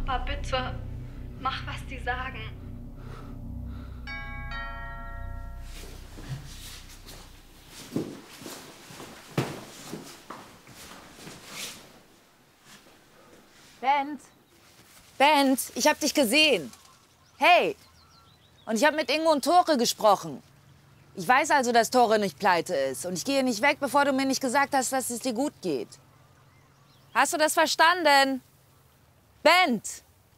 Papa, bitte, mach, was die sagen. Bent! Bent, ich hab dich gesehen. Hey! Und ich habe mit Ingo und Tore gesprochen. Ich weiß also, dass Tore nicht pleite ist. Und ich gehe nicht weg, bevor du mir nicht gesagt hast, dass es dir gut geht. Hast du das verstanden? Bent!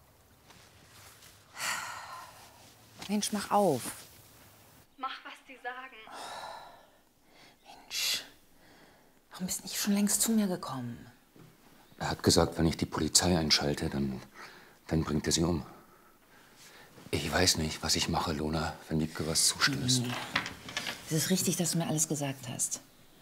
Mensch, mach auf. Mach, was die sagen. Mensch, warum bist du nicht schon längst zu mir gekommen? Er hat gesagt, wenn ich die Polizei einschalte, dann bringt er sie um. Ich weiß nicht, was ich mache, Lona, wenn Wiebke was zustößt. Es ist richtig, dass du mir alles gesagt hast.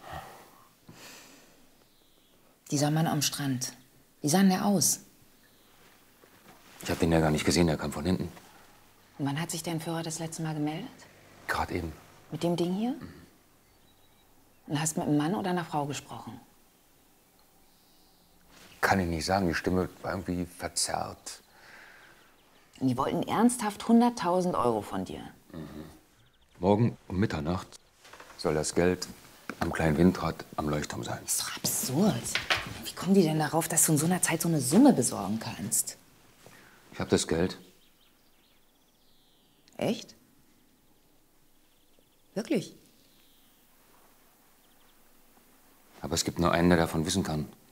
Dieser Mann am Strand, wie sah denn der aus? Ich habe den ja gar nicht gesehen, der kam von hinten. Und wann hat sich der Entführer das letzte Mal gemeldet? Gerade eben. Mit dem Ding hier? Und hast mit einem Mann oder einer Frau gesprochen? Kann ich nicht sagen, die Stimme war irgendwie verzerrt. Und die wollten ernsthaft 100.000 € von dir. Morgen um Mitternacht soll das Geld am kleinen Windrad am Leuchtturm sein. Ist doch absurd. Wie kommen die denn darauf, dass du in so einer Zeit so eine Summe besorgen kannst? Ich habe das Geld. Echt? Wirklich? Aber es gibt nur einen, der davon wissen kann.